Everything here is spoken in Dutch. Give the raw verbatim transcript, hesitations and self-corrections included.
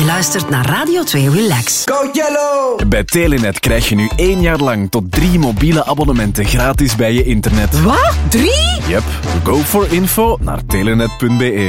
luistert naar Radio twee Relax. Go Yellow! Bij Telenet krijg je nu één jaar lang tot drie mobiele abonnementen gratis bij je internet. Wat? Drie? Yep. Go for info naar telenet punt be.